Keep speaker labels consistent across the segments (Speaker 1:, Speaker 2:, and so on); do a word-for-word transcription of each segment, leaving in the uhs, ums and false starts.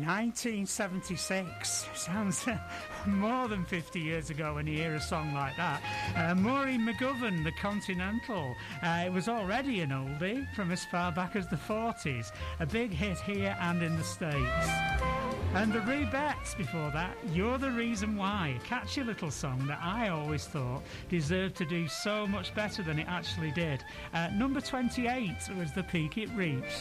Speaker 1: nineteen seventy-six. Sounds more than fifty years ago when you hear a song like that. Uh, Maureen McGovern, The Continental. Uh, it was already an oldie from as far back as the forties. A big hit here and in the States. And the Rubettes before that, You're the Reason Why. A catchy little song that I always thought deserved to do so much better than it actually did. Uh, number twenty-eight was the peak it reached.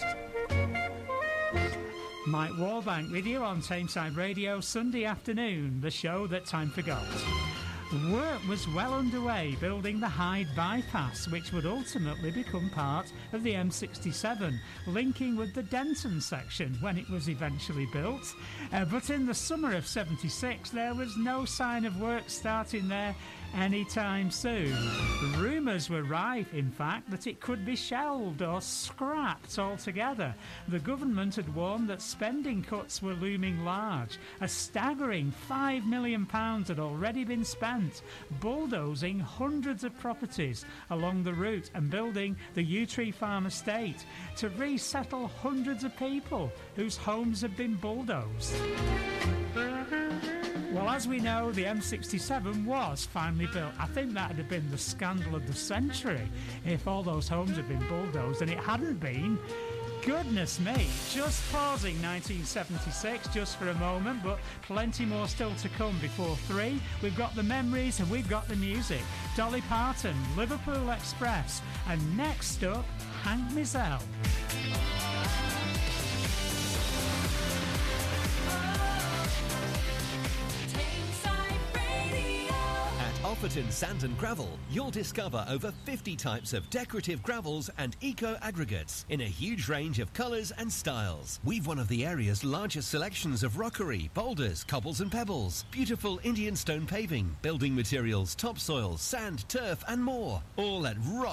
Speaker 1: Mike Wallbank with you on Tameside Radio, Sunday afternoon, the show that time forgot. Work was well underway building the Hyde Bypass, which would ultimately become part of the M sixty-seven, linking with the Denton section when it was eventually built. Uh, but in the summer of seventy-six, there was no sign of work starting there anytime soon. Rumours were rife, in fact, that it could be shelved or scrapped altogether. The government had warned that spending cuts were looming large. A staggering five million pounds had already been spent bulldozing hundreds of properties along the route and building the Yew Tree Farm estate to resettle hundreds of people whose homes had been bulldozed. Well, as we know, the M sixty-seven was finally built. I think that would have been the scandal of the century if all those homes had been bulldozed, and it hadn't been. Goodness me. Just pausing nineteen seventy-six just for a moment, but plenty more still to come before three. We've got the memories and we've got the music. Dolly Parton, Liverpool Express, and next up, Hank Mizell.
Speaker 2: Offerton Sand and Gravel, you'll discover over fifty types of decorative gravels and eco-aggregates in a huge range of colours and styles. We've one of the area's largest selections of rockery, boulders, cobbles and pebbles, beautiful Indian stone paving, building materials, topsoil, sand, turf and more. All at rock